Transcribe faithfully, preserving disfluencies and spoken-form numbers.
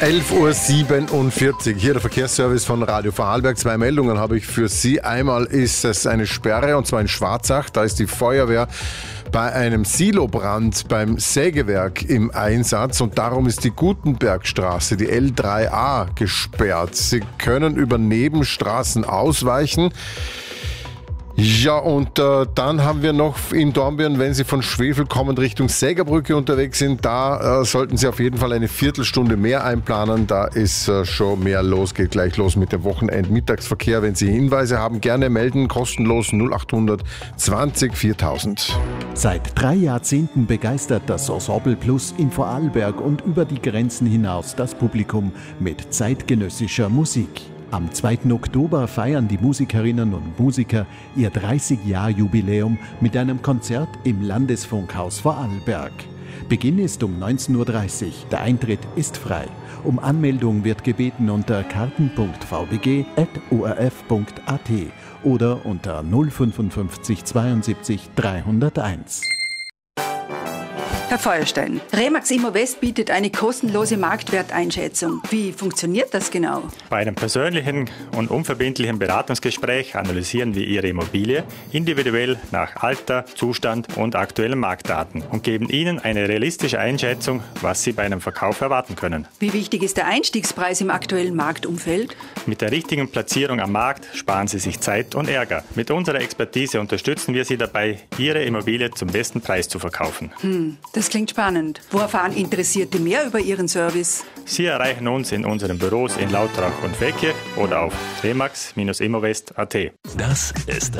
elf Uhr siebenundvierzig. Hier der Verkehrsservice von Radio Vorarlberg. Zwei Meldungen habe ich für Sie. Einmal ist es eine Sperre, und zwar in Schwarzach. Da ist die Feuerwehr bei einem Silobrand beim Sägewerk im Einsatz, und darum ist die Gutenbergstraße, die L drei A, gesperrt. Sie können über Nebenstraßen ausweichen. Ja, und äh, dann haben wir noch in Dornbirn, wenn Sie von Schwefel kommend Richtung Sägerbrücke unterwegs sind, da äh, sollten Sie auf jeden Fall eine Viertelstunde mehr einplanen. Da ist äh, schon mehr los, geht gleich los mit dem Wochenend-Mittagsverkehr. Wenn Sie Hinweise haben, gerne melden, kostenlos null acht hundert zwanzig viertausend. Seit drei Jahrzehnten begeistert das Ensemble Plus in Vorarlberg und über die Grenzen hinaus das Publikum mit zeitgenössischer Musik. Am zweiten Oktober feiern die Musikerinnen und Musiker ihr dreißig-Jahr-Jubiläum mit einem Konzert im Landesfunkhaus Vorarlberg. Beginn ist um neunzehn Uhr dreißig. Der Eintritt ist frei. Um Anmeldung wird gebeten unter karten punkt v b g at o r f punkt a t oder unter null fünfundfünfzig zweiundsiebzig dreihunderteins. Herr Feuerstein, Remax Immo West bietet eine kostenlose Marktwerteinschätzung. Wie funktioniert das genau? Bei einem persönlichen und unverbindlichen Beratungsgespräch analysieren wir Ihre Immobilie individuell nach Alter, Zustand und aktuellen Marktdaten und geben Ihnen eine realistische Einschätzung, was Sie bei einem Verkauf erwarten können. Wie wichtig ist der Einstiegspreis im aktuellen Marktumfeld? Mit der richtigen Platzierung am Markt sparen Sie sich Zeit und Ärger. Mit unserer Expertise unterstützen wir Sie dabei, Ihre Immobilie zum besten Preis zu verkaufen. Hm. Das klingt spannend. Wo erfahren Interessierte mehr über Ihren Service? Sie erreichen uns in unseren Büros in Lautrach und Feldkirch oder auf remax Bindestrich immowest punkt a t. Das ist